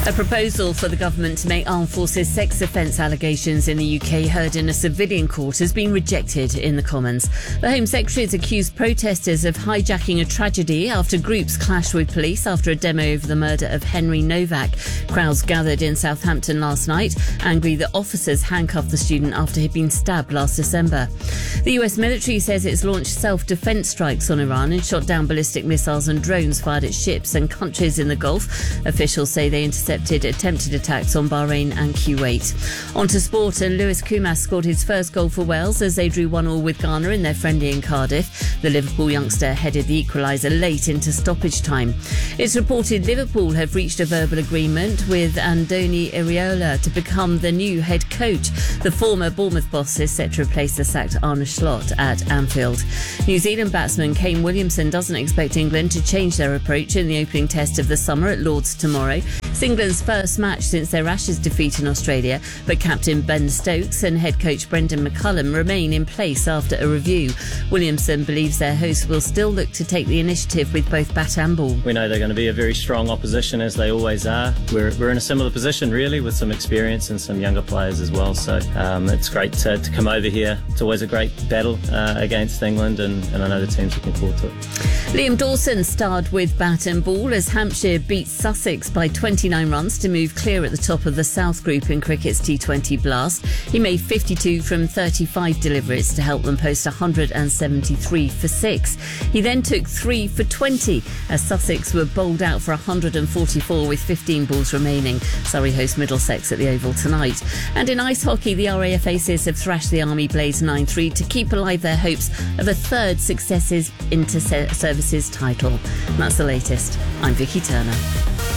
A proposal for the government to make armed forces sex offence allegations in the UK heard in a civilian court has been rejected in the Commons. The Home Secretary has accused protesters of hijacking a tragedy after groups clashed with police after a demo over the murder of Henry Novak. Crowds gathered in Southampton last night, angry that officers handcuffed the student after he'd been stabbed last December. The US military says it's launched self-defence strikes on Iran and shot down ballistic missiles and drones fired at ships and countries in the Gulf. Officials say they intercepted attempted attacks on Bahrain and Kuwait. On to sport, and Lewis Kumas scored his first goal for Wales as they drew 1-1 with Ghana in their friendly in Cardiff. The Liverpool youngster headed the equaliser late into stoppage time. It's reported Liverpool have reached a verbal agreement with Andoni Iraola to become the new head coach. The former Bournemouth boss is set to replace the sacked Arne Slot at Anfield. New Zealand batsman Kane Williamson doesn't expect England to change their approach in the opening test of the summer at Lord's tomorrow. It's England's first match since their Ashes defeat in Australia, but captain Ben Stokes and head coach Brendan McCullum remain in place after a review. Williamson believes their hosts will still look to take the initiative with both bat and ball. We know they're going to be a very strong opposition, as they always are. We're in a similar position, really, with some experience and some younger players as well. So it's great to come over here. It's always a great battle against England, and I know the team's looking forward to it. Liam Dawson starred with bat and ball as Hampshire beat Sussex by 29 runs to move clear at the top of the South Group in cricket's T20 Blast. He made 52 from 35 deliveries to help them post 173 for 6. He then took 3 for 20 as Sussex were bowled out for 144 with 15 balls remaining. Surrey host Middlesex at the Oval tonight. And in ice hockey, the RAF Aces have thrashed the Army Blaze 9-3 to keep alive their hopes of a third successive inter-services title. And that's the latest. I'm Vicky Turner.